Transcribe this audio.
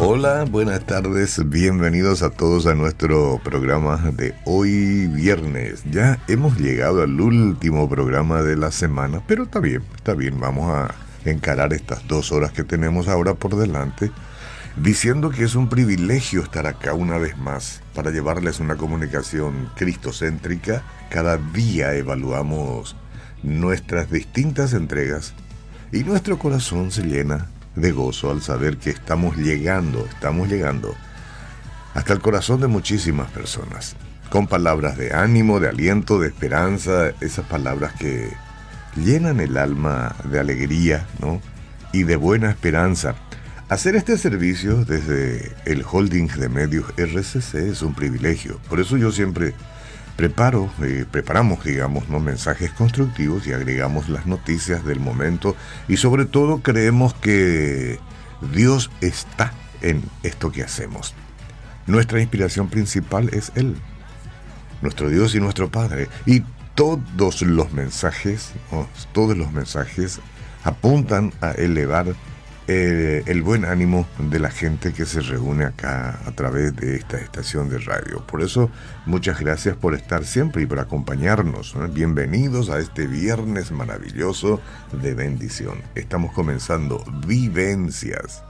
Hola, buenas tardes, bienvenidos a todos a nuestro programa de hoy viernes. Ya hemos llegado al último programa de la semana, pero está bien, vamos a encarar estas 2 horas que tenemos ahora por delante, diciendo que es un privilegio estar acá una vez más para llevarles una comunicación cristocéntrica. Cada día evaluamos nuestras distintas entregas y nuestro corazón se llena de gozo al saber que estamos llegando hasta el corazón de muchísimas personas, con palabras de ánimo, de aliento, de esperanza, esas palabras que llenan el alma de alegría, ¿no? Y de buena esperanza. Hacer este servicio desde el holding de medios RCC es un privilegio. Por eso yo siempre preparamos, digamos, ¿no?, mensajes constructivos y agregamos las noticias del momento, y sobre todo creemos que Dios está en esto que hacemos. Nuestra inspiración principal es Él, nuestro Dios y nuestro Padre, y todos los mensajes apuntan a elevar el buen ánimo de la gente que se reúne acá a través de esta estación de radio. Por eso, muchas gracias por estar siempre y por acompañarnos, ¿no? Bienvenidos a este viernes maravilloso de bendición. Estamos comenzando Vivencias.